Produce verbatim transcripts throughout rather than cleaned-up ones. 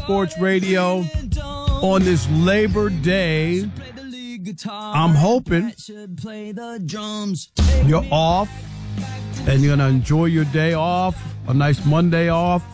Sports Radio on this Labor Day. I'm hoping you're off and you're going to enjoy your day off, a nice Monday off.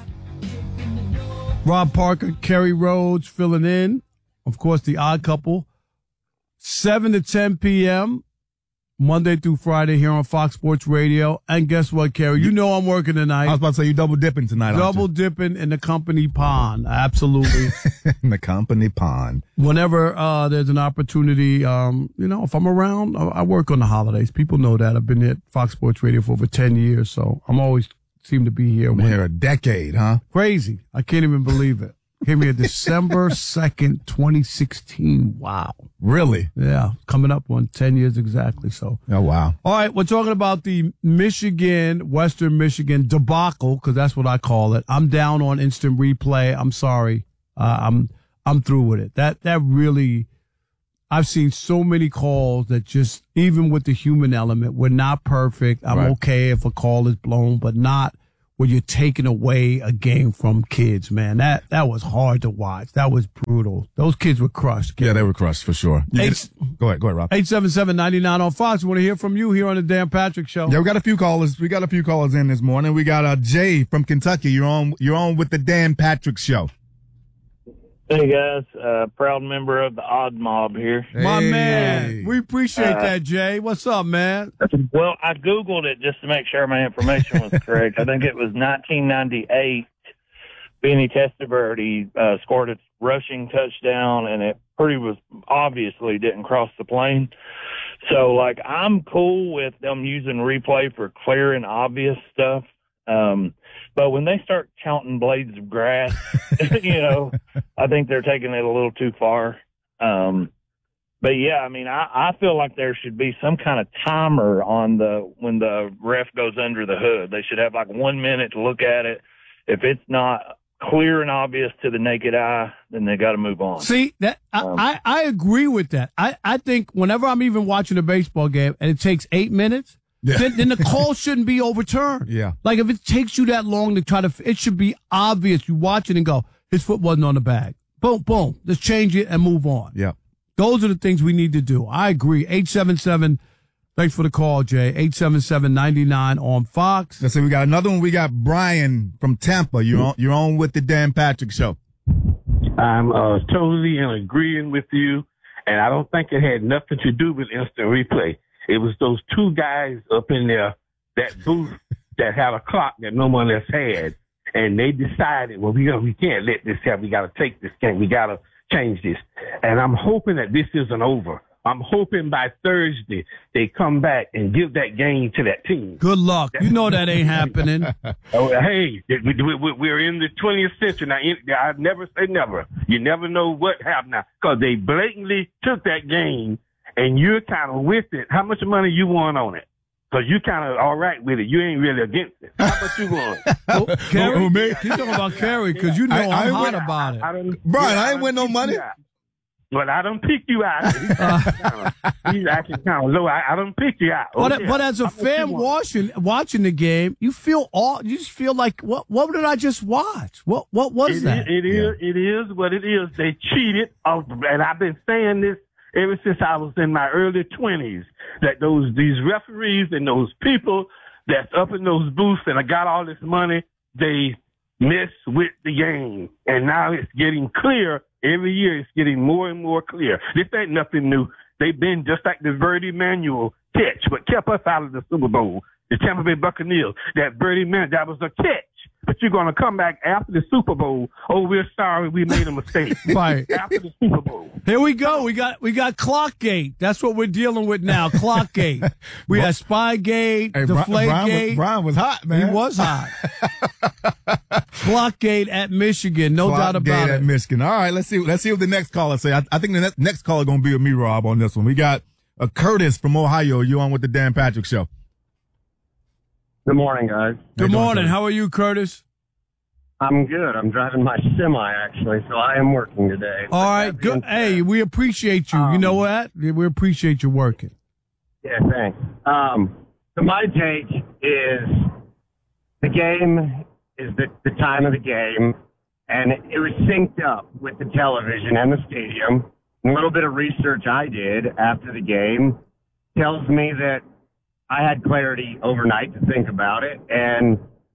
Rob Parker, Kerry Rhodes filling in. Of course, the Odd Couple. seven to ten p.m. Monday through Friday here on Fox Sports Radio. And guess what, Kerry? You know I'm working tonight. I was about to say you double dipping tonight, Double aren't you? dipping in the company pond. Absolutely. In the company pond. Whenever uh, there's an opportunity, um, you know, if I'm around, I, I work on the holidays. People know that. I've been at Fox Sports Radio for over ten years, so I'm always seem to be here. Been here a decade, huh? Crazy. I can't even believe it. Came here December second, twenty sixteen. Wow. Really? Yeah. Coming up on ten years exactly. So. Oh, wow. All right. We're talking about the Michigan, Western Michigan debacle, because that's what I call it. I'm down on instant replay. I'm sorry. Uh, I'm, I'm through with it. That, that really, I've seen so many calls that just, even with the human element, we're not perfect. I'm Right. okay if a call is blown, but not where you're taking away a game from kids, man. That that was hard to watch. That was brutal. Those kids were crushed. Yeah, they were crushed for sure. You Eight, get- go ahead, go ahead, Rob. eight seven seven, nine nine on Fox. We want to hear from you here on the Dan Patrick Show. Yeah, we got a few callers. We got a few callers in this morning. We got uh, Jay from Kentucky. You're on. You're on with the Dan Patrick Show. Hey guys, uh, proud member of the Odd Mob here. My Hey. man, we appreciate Uh, that, Jay. What's up, man? Well, I Googled it just to make sure my information was correct. I think it was nineteen ninety-eight. Benny Testaverde uh, scored a rushing touchdown, and it pretty was obviously didn't cross the plane. So, like, I'm cool with them using replay for clear and obvious stuff. Um, but when they start counting blades of grass, you know, I think they're taking it a little too far. Um, but yeah, I mean, I, I feel like there should be some kind of timer on the, when the ref goes under the hood. They should have like one minute to look at it. If it's not clear and obvious to the naked eye, then they got to move on. See, that I, Um, I, I agree with that. I, I think whenever I'm even watching a baseball game and it takes eight minutes, Yeah. then, then the call shouldn't be overturned. Yeah. Like if it takes you that long to try to, it should be obvious. You watch it and go, his foot wasn't on the bag. Boom, boom. Let's change it and move on. Yeah. Those are the things we need to do. I agree. eight seven seven, thanks for the call, Jay. eight seven seven, nine nine on Fox. Let's see. We got another one. We got Brian from Tampa. You're on. You're on with the Dan Patrick Show. I'm uh, totally in agreeing with you, and I don't think it had nothing to do with instant replay. It was those two guys up in there, that booth that had a clock that no one else had, and they decided, well, we don't, we can't let this happen. We got to take this game. We got to change this. And I'm hoping that this isn't over. I'm hoping by Thursday they come back and give that game to that team. Good luck. You know that ain't happening. Oh, hey, we, we, we're in the twentieth century now. I never say never. You never know what happened now, because they blatantly took that game, and you're kind of with it. How much money you want on it? Because you kind of all right with it. You ain't really against it. How much you want? Oh, Kerry, Who, me? you talking about Kerry because you know I- I I'm hot went- about it. I don't, Brian, yeah, I ain't don't win no pick money. you out. But I don't pick you out. He's, kinda, he's acting kind of low. I, I don't pick you out. Oh, But, yeah. but as a How much you fan want? watching watching the game, you feel all you just feel like what what did I just watch? What what was It, that? It, it is. It is what it is. They cheated, of, and I've been saying this ever since I was in my early twenties. That those these referees and those people that's up in those booths and I got all this money, they mess with the game, and now it's getting clear. Every year, it's getting more and more clear. This ain't nothing new. They've been just like the Verdi Manuel catch, but kept us out of the Super Bowl. The Tampa Bay Buccaneers, that Verdi Man, that was a catch. But you're going to come back after the Super Bowl. Oh, we're sorry, we made a mistake. Right. After the Super Bowl. Here we go. We got we got Clockgate. That's what we're dealing with now. Clockgate. We had Spygate, Hey, Bri- Brian, was, Deflategate. Brian was hot, man. He was hot. Clockgate at Michigan, no doubt about Clockgate it. at Michigan. All right, let's see. Let's see what the next caller say. I, I think the ne- next caller gonna be with me, Rob, on this one. We got uh, Curtis from Ohio. You on with the Dan Patrick Show? Good morning, guys. Good How you doing, morning. Curtis? How are you, Curtis? I'm good. I'm driving my semi, actually, so I am working today. All right, good. Hey, we appreciate you. You know what? We appreciate you working. Yeah, thanks. Um, so my take is the game is the, the time of the game, and it, it was synced up with the television and the stadium. A little bit of research I did after the game tells me that I had clarity overnight to think about it. And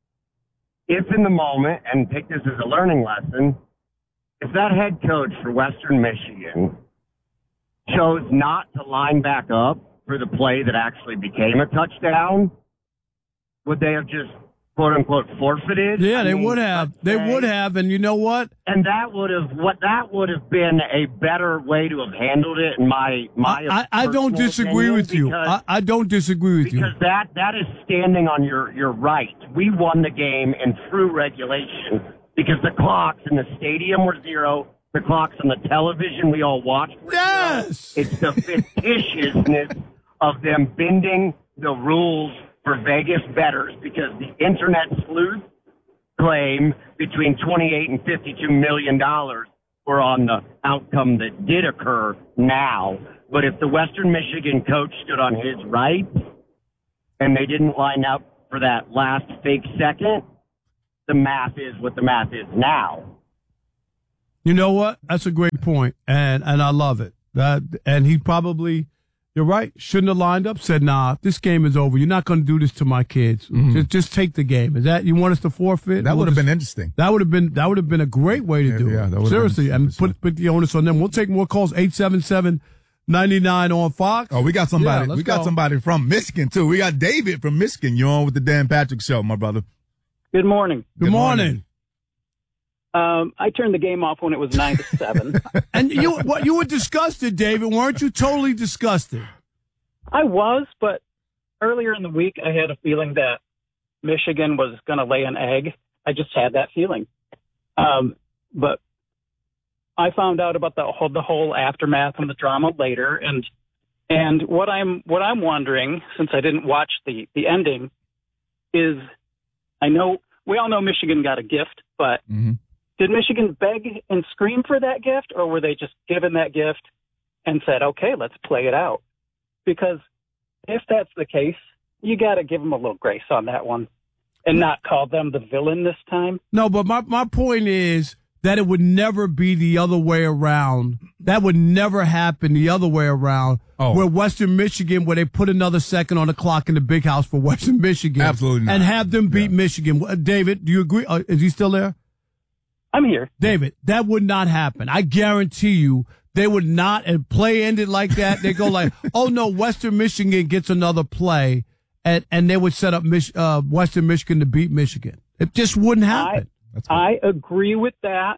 if in the moment, and take this as a learning lesson, if that head coach for Western Michigan chose not to line back up for the play that actually became a touchdown, would they have just quote unquote forfeited? Yeah, I they mean, would have. They say, would have. And you know what? And that would have what that would have been a better way to have handled it. In my my, I, I don't personal disagree opinion, with you. because- I, I don't disagree with you. Because that, that is standing on your, your right. We won the game in true regulation because the clocks in the stadium were zero. The clocks on the television we all watched were Yes! zero. It's the fictitiousness of them bending the rules for Vegas bettors because the internet sleuth claim between twenty-eight and fifty-two million dollars were on the outcome that did occur now. But if the Western Michigan coach stood on his right and they didn't line up for that last fake second, the math is what the math is now. You know what? That's a great point, and and I love it. That and he probably, you're right, shouldn't have lined up. Said, "Nah, this game is over. You're not going to do this to my kids. Mm-hmm. Just just take the game." Is that you want us to forfeit? That We'll would have just- been interesting. That would have been that would have been a great way to Yeah, do yeah, it. that would've Seriously, been- and put put the onus on them. We'll take more calls. Eight seven seven ninety nine on Fox. Oh, we got somebody. Yeah, let's we got go. somebody from Michigan too. We got David from Michigan. You're on with the Dan Patrick Show, my brother. Good morning. Good, Good morning. morning. Um, I turned the game off when it was nine to seven. And you what you were disgusted, David? Weren't you totally disgusted? I was, but earlier in the week, I had a feeling that Michigan was going to lay an egg. I just had that feeling. Um, but I found out about the whole, the whole aftermath and the drama later, and and what I'm what I'm wondering, since I didn't watch the the ending, is I know we all know Michigan got a gift, but Mm-hmm. did Michigan beg and scream for that gift, or were they just given that gift and said, "Okay, let's play it out"? Because if that's the case, you got to give them a little grace on that one and not call them the villain this time. No, but my, my point is that it would never be the other way around. That would never happen the other way around. Oh. Where Western Michigan, where they put another second on the clock in the big house for Western Michigan. Absolutely not. And have them beat Yeah. Michigan. Uh, David, do you agree? Uh, is he still there? I'm here. David, that would not happen. I guarantee you they would not. And play ended like that. They go like, oh no, Western Michigan gets another play, and and they would set up Mich- uh, Western Michigan to beat Michigan. It just wouldn't happen. That's I agree with that,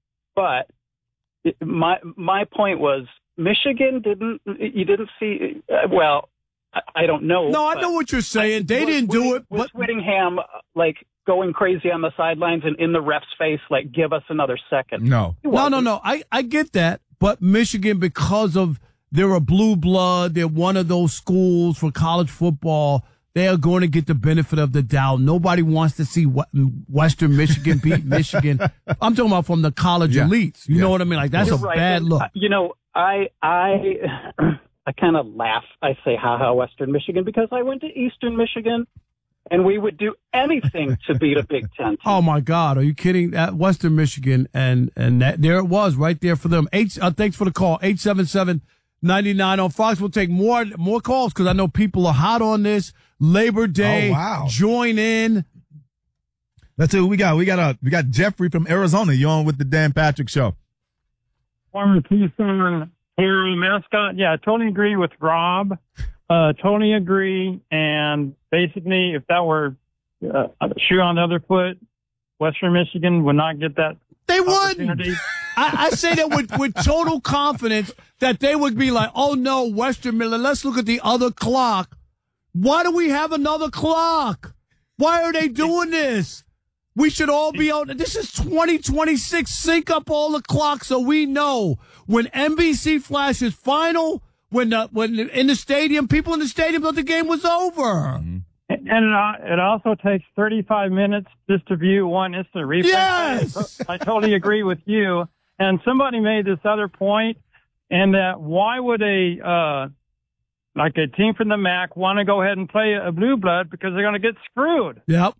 but it, my my point was Michigan didn't. You didn't see. Uh, well, I, I don't know. no, I but know what you're saying. They was didn't do Whitting- it, Was but Whittingham uh, like going crazy on the sidelines and in the ref's face, like, give us another second? no. He no, no, wasn't. no. I I get that, but Michigan, because of they're a blue blood, they're one of those schools for college football. They are going to get the benefit of the doubt. Nobody wants to see what Western Michigan beat Michigan. I'm talking about from the college Yeah. elites. You Yeah. know what I mean? Like, that's You're a right. bad And, look. uh, You know, I I I kind of laugh. I say, "Ha ha, Western Michigan," because I went to Eastern Michigan, and we would do anything to beat a Big Ten team. Oh my God, are you kidding? At Western Michigan, and and that, there it was right there for them. Eight. Uh, thanks for the call. Eight seven seven ninety nine on Fox. We'll take more more calls because I know people are hot on this. Labor Day. Oh, wow. Join in. That's it. We got we got uh we got Jeffrey from Arizona. You're on with the Dan Patrick Show. Former Tucson hero mascot. Yeah, I totally agree with Rob. Uh, totally agree. And basically, if that were uh, a shoe on the other foot, Western Michigan would not get that They wouldn't. opportunity. I, I say that with, with total confidence that they would be like, oh no, Western Miller, let's look at the other clock. Why do we have another clock? Why are they doing this? We should all be on. This is twenty twenty-six. Sync up all the clocks so we know when N B C flashes final, when the, when in the stadium, people in the stadium thought the game was over. And it, uh, it also takes thirty-five minutes just to view one instant replay. Yes! I totally agree with you. And somebody made this other point, and that why would a uh, like a team from the M A C want to go ahead and play a blue blood because they're going to get screwed. Yep.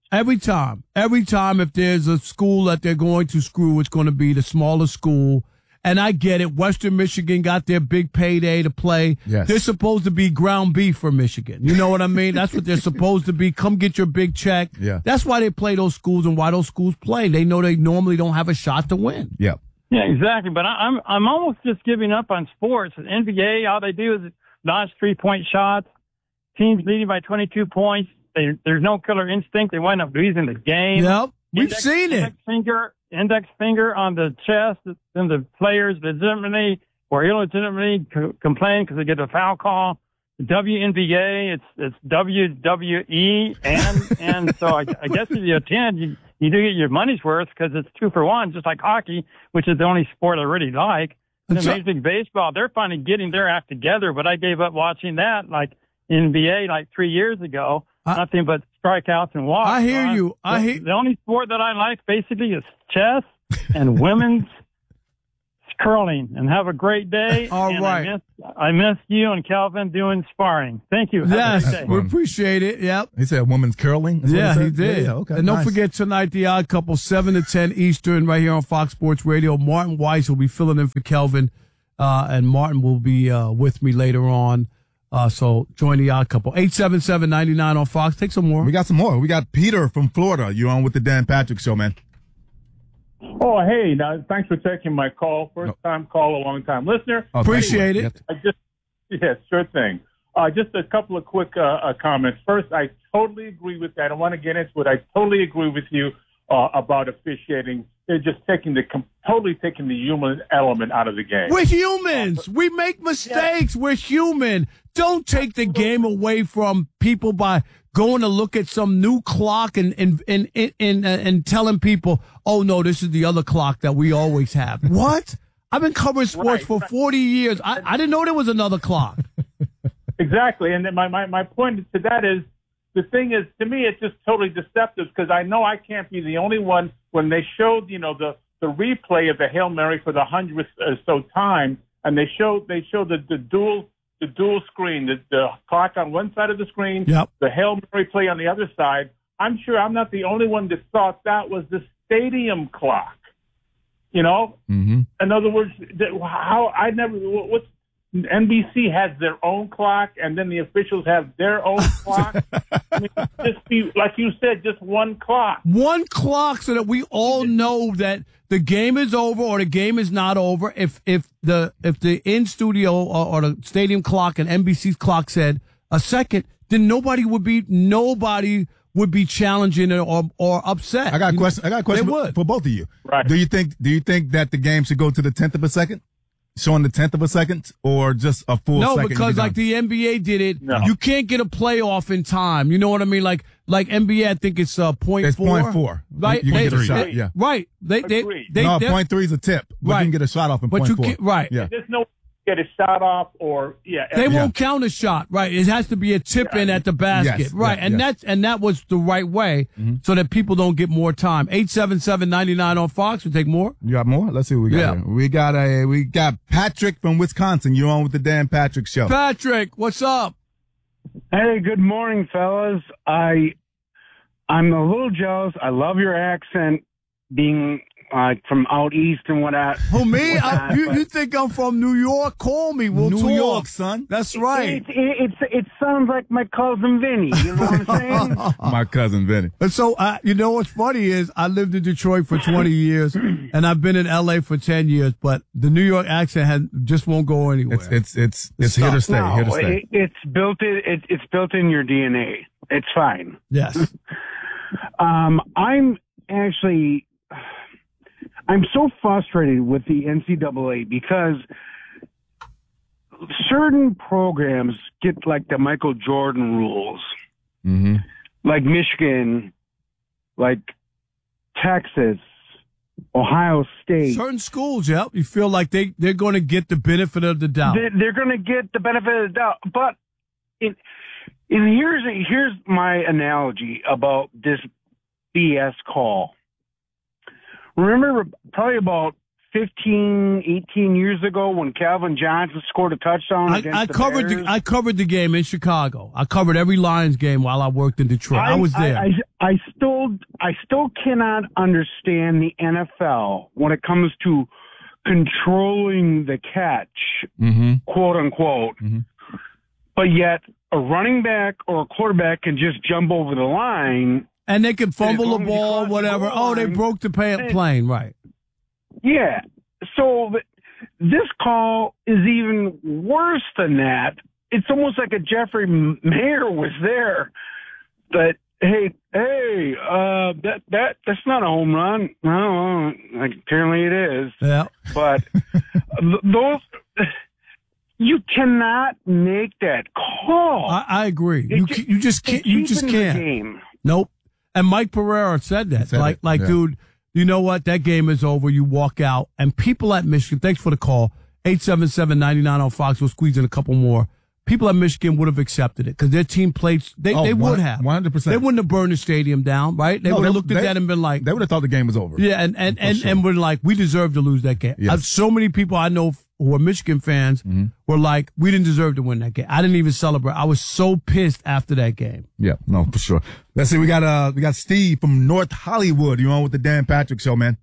Every time. Every time if there's a school that they're going to screw, it's going to be the smaller school. And I get it. Western Michigan got their big payday to play. Yes. They're supposed to be ground beef for Michigan. You know what I mean? That's what they're supposed to be. Come get your big check. Yeah. That's why they play those schools and why those schools play. They know they normally don't have a shot to win. Yeah. Yeah, exactly. But I, I'm I'm almost just giving up on sports. N B A, all they do is dodge three-point shots. Teams leading by twenty-two points. They, there's no killer instinct. They wind up losing the game. Yep, we've index, seen it. Index finger, index finger on the chest, and the players legitimately or illegitimately co- complain because they get a foul call. W N B A, it's it's W W E, and and so I, I guess if you attend, you you do get your money's worth because it's two for one, just like hockey, which is the only sport I really like. And So- Major League Baseball, they're finally getting their act together, but I gave up watching that like N B A like three years ago. I- Nothing but strikeouts and walks. I hear So you. I the, hear- the only sport that I like basically is chess and women's curling. And have a great day. All and right. I miss, I miss you and Calvin doing sparring. Thank you. Have a Yes, great day. we appreciate it. Yep. He said women's curling. That's what Yeah, he said? did. Yeah, yeah, okay. And don't nice. forget tonight, The Odd Couple, seven to ten Eastern, right here on Fox Sports Radio. Martin Weiss will be filling in for Kelvin, uh, and Martin will be uh, with me later on. Uh, so join The Odd Couple. eight seven seven, nine nine on Fox. Take some more. We got some more. We got Peter from Florida. You're on with the Dan Patrick Show, man. Oh, hey, now, thanks for taking my call. First time caller, long time listener. Oh, Appreciate thank you. it. I just, yeah, sure thing. Uh, just a couple of quick uh, uh, comments. First, I totally agree with that. I don't want to get into it. I totally agree with you uh, about officiating. They're just taking the com- totally taking the human element out of the game. We're humans. We make mistakes. We're human. Don't take the game away from people by going to look at some new clock and and and and, and, uh, and telling people, oh no, this is the other clock that we always have. What? I've been covering sports Right, for right. forty years. I, I didn't know there was another clock. Exactly. And then my, my, my point to that is, the thing is, to me, it's just totally deceptive because I know I can't be the only one. When they showed, you know, the, the replay of the Hail Mary for the hundredth or so time, and they showed they showed the, the dual the dual screen, the, the clock on one side of the screen, Yep. the Hail Mary play on the other side. I'm sure I'm not the only one that thought that was the stadium clock. You know, Mm-hmm. in other words, that- how I never what's N B C has their own clock, and then the officials have their own clock. I mean, just be like you said, just one clock. One clock so that we all know that the game is over or the game is not over. If if the if the in studio or, or the stadium clock and N B C's clock said a second, then nobody would be nobody would be challenging it or or upset. I got a question. I got a question They for, would. for both of you. Right. Do you think? Do you think that the game should go to the tenth of a second, showing the tenth of a second, or just a full No, second? and because be like done? the N B A did it, No. you can't get a playoff in time. You know what I mean? Like like N B A, I think it's uh point It's four. point four. Right? You can They- get a shot. they- Yeah. Right. They they Agreed. they, no, they're- point three is a tip, but Right. you can get a shot off in But point you four. can't- right. Yeah. There's no get a shot off or yeah. They every- won't count a shot, right? It has to be a tip in at the basket, Yes, right? yeah, and yes. that's and that was the right way, so that people don't get more time. Eight seven seven ninety nine on Fox. We take more. You got more? Let's see what we got Yeah. here. We got a we got Patrick from Wisconsin. You're on with the Dan Patrick Show. Patrick, what's up? Hey, good morning, fellas. I I'm a little jealous. I love your accent, being uh, from out east and whatnot. Who me? I, whatnot, you, but you think I'm from New York? Call me. We'll New talk. York, son. That's right. It, it, it's it sounds like my cousin Vinny. You know what I'm saying? My cousin Vinny. And so, uh, you know what's funny is I lived in Detroit for twenty years, and I've been in L A for ten years, but the New York accent has, just won't go anywhere. It's it's it's it's here to stay. no, Here to stay. it, it's built in. It, it's built in your D N A. It's fine. yes. Um, I'm actually, I'm so frustrated with the N C double A because certain programs get like the Michael Jordan rules, Mm-hmm. like Michigan, like Texas, Ohio State. Certain schools, yep. You feel like they, they're going to get the benefit of the doubt. They're, they're going to get the benefit of the doubt. But it, and here's here's my analogy about this B S call. Remember, probably about fifteen, eighteen years ago when Calvin Johnson scored a touchdown I, against I the covered Bears? the I covered the game in Chicago. I covered every Lions game while I worked in Detroit. I, I was there. I, I, I still, I still cannot understand the N F L when it comes to controlling the catch, Mm-hmm. quote unquote. Mhm. But yet, a running back or a quarterback can just jump over the line. And they can fumble long the as you ball, cross the whatever. goal Oh, they line, broke the pay- then- plane, right. Yeah. So th- this call is even worse than that. It's almost like a Jeffrey Mayer was there. That hey, hey, uh, that that that's not a home run. No, like, apparently it is. Yeah. But th- those, you cannot make that call. I, I agree. It You ju- you just can't. it You just cheapens the can't. game. Nope. And Mike Pereira said that. Said like, it, like, yeah. dude, you know what? That game is over. You walk out. And people at Michigan, thanks for the call. eight seven seven, nine nine on Fox. We'll squeeze in a couple more. People at Michigan would have accepted it because their team played. They, Oh, they would one- have. one hundred percent. They wouldn't have burned the stadium down, right? They No, would have they- looked at they- that and been like, They would have thought the game was over. yeah, and and For and, sure. and we're like, we deserve to lose that game. Yes. I've, so many people I know who are Michigan fans Mm-hmm. were like, we didn't deserve to win that game. I didn't even celebrate. I was so pissed after that game. Yeah, no, for sure. Let's see. We got uh, we got Steve from North Hollywood. You on with the Dan Patrick Show, man?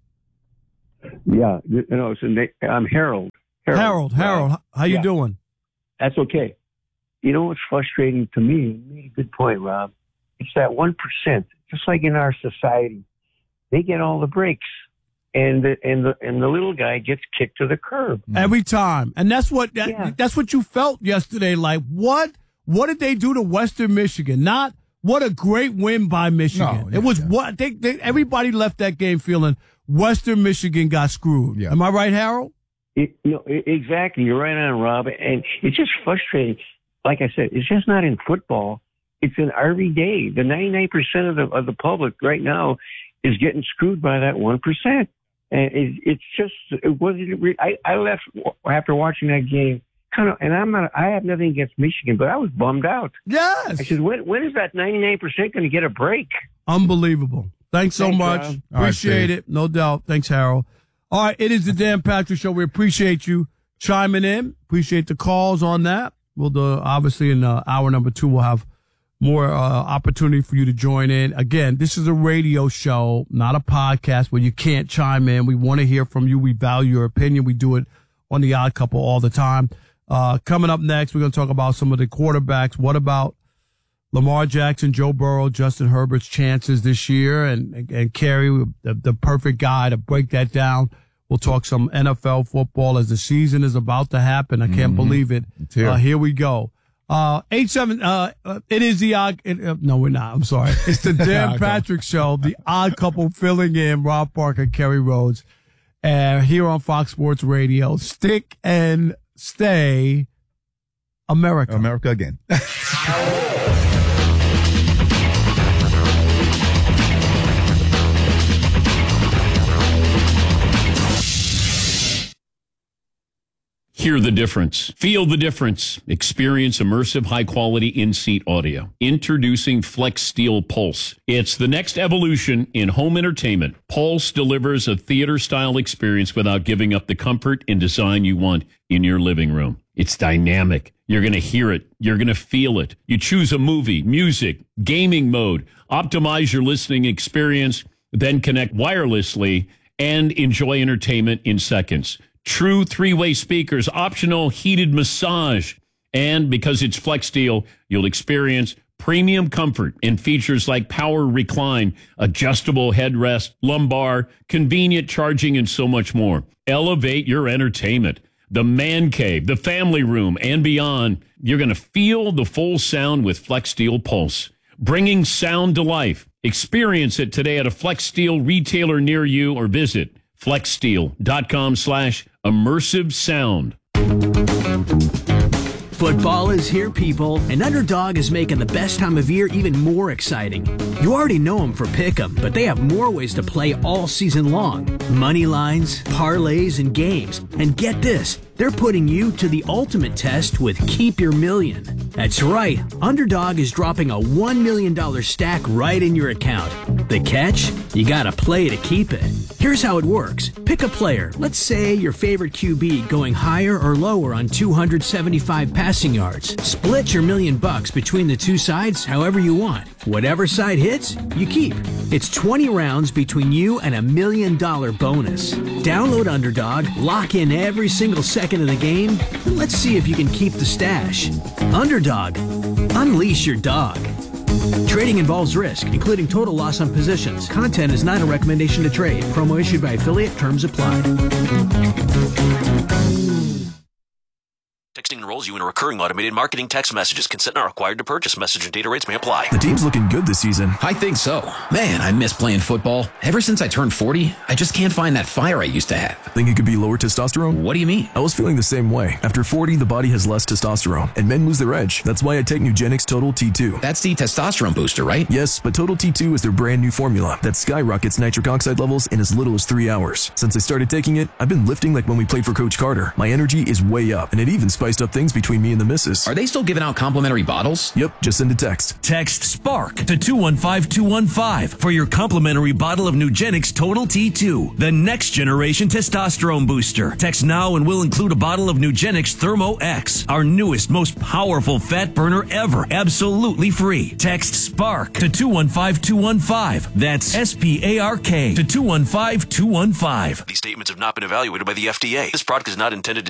Yeah, you know, it's a na- I'm Harold. Harold, Harold, Uh, how you yeah. doing? That's okay. You know what's frustrating to me? You made a good point, Rob. It's that one percent. Just like in our society, they get all the breaks, and the and the and the little guy gets kicked to the curb. Every time. And that's what that, Yeah. that's what you felt yesterday. Like, what what did they do to Western Michigan? Not what a great win by Michigan. No, yeah, it was yeah. what they, they everybody left that game feeling Western Michigan got screwed. Yeah. Am I right, Harold? It, you know, i- exactly. You're right on, Rob. And it's just frustrating. Like I said, it's just not in football. It's in every day. The ninety-nine percent of the of the public right now is getting screwed by that one percent. And it, it's just, it wasn't. Re- I, I left after watching that game, kind of. And I'm not. I have nothing against Michigan, but I was bummed out. Yes. I said, when when is that ninety-nine percent going to get a break? Unbelievable. Thanks so Thanks, much. Rob. All right, Appreciate Steve. it. No doubt. Thanks, Harold. All right. It is the Dan Patrick Show. We appreciate you chiming in. Appreciate the calls on that. We'll do, obviously in uh, hour number two, we'll have more uh, opportunity for you to join in. Again, this is a radio show, not a podcast where you can't chime in. We want to hear from you. We value your opinion. We do it on The Odd Couple all the time. Uh, coming up next, we're going to talk about some of the quarterbacks. What about Lamar Jackson, Joe Burrow, Justin Herbert's chances this year, and and Kerry, the, the perfect guy to break that down. We'll talk some N F L football as the season is about to happen. I can't believe it. here. Uh, here we go. Uh, eight seven. Uh, uh, it is the odd. It, uh, no, we're not. I'm sorry. It's the Dan Okay. Patrick Show. The Odd Couple filling in Rob Parker, Kerry Rhodes, uh, here on Fox Sports Radio. Stick and stay, America. America again. Hear the difference. Feel the difference. Experience immersive, high-quality in-seat audio. Introducing Flex Steel Pulse. It's the next evolution in home entertainment. Pulse delivers a theater-style experience without giving up the comfort and design you want in your living room. It's dynamic. You're going to hear it. You're going to feel it. You choose a movie, music, gaming mode. Optimize your listening experience, then connect wirelessly and enjoy entertainment in seconds. True three-way speakers, optional heated massage. And because it's Flex Steel, you'll experience premium comfort and features like power recline, adjustable headrest, lumbar, convenient charging, and so much more. Elevate your entertainment. The man cave, the family room, and beyond. You're going to feel the full sound with Flex Steel Pulse. Bringing sound to life. Experience it today at a Flex Steel retailer near you or visit flexsteel.com slash immersive sound. Football is here, people, and Underdog is making the best time of year even more exciting. You already know them for Pick'em, but they have more ways to play all season long. Money lines, parlays, and games. And get this, they're putting you to the ultimate test with Keep Your Million. That's right. Underdog is dropping a one million dollars stack right in your account. The catch? You gotta play to keep it. Here's how it works. Pick a player. Let's say your favorite Q B going higher or lower on two hundred seventy-five passing yards. Split your million bucks between the two sides however you want. Whatever side hits, you keep. It's twenty rounds between you and a million dollar bonus. Download Underdog, lock in every single second of the game, and let's see if you can keep the stash. Underdog. Unleash your dog. Trading involves risk, including total loss on positions. Content is not a recommendation to trade. Promo issued by affiliate. Terms apply. Texting enrolls you in a recurring automated marketing text messages. Consent not required to purchase. Message and data rates may apply. The team's looking good this season. I think so. Man, I miss playing football. Ever since I turned forty, I just can't find that fire I used to have. Think it could be lower testosterone? What do you mean? I was feeling the same way. After forty, the body has less testosterone, and men lose their edge. That's why I take Nugenix Total T two. That's the testosterone booster, right? Yes, but Total T two is their brand new formula that skyrockets nitric oxide levels in as little as three hours. Since I started taking it, I've been lifting like when we played for Coach Carter. My energy is way up, and it even spiced up things between me and the missus. Are they still giving out complimentary bottles? Yep, just send a text. Text SPARK to two one five two one five for your complimentary bottle of Nugenix Total T two, the next generation testosterone booster. Text now and we'll include a bottle of Nugenix Thermo X, our newest, most powerful fat burner ever, absolutely free. Text SPARK to two one five two one five. That's S P A R K to two one five two one five. These statements have not been evaluated by the F D A. This product is not intended to